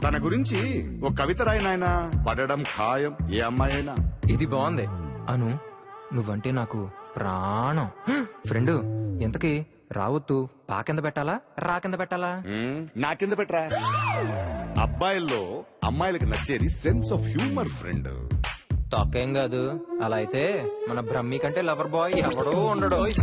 తన గురించి ఒక కవిత రాయనాయనా, పడడం ఖాయం ఏ అమ్మాయి అయినా. ఇది బాగుంది అను, నువ్వంటే నాకు ప్రాణం. ఫ్రెండు, ఎంతకి రావద్దు పా కింద పెట్టాలా రా కింద పెట్టాలా? నా కింద పెట్టరా. అబ్బాయిల్లో అమ్మాయిలకు నచ్చేది సెన్స్ ఆఫ్ హ్యూమర్ ఫ్రెండ్. తొక్కేం కాదు. అలా అయితే మన బ్రహ్మి కంటే లవర్ బాయ్ ఎవడో ఉండడు.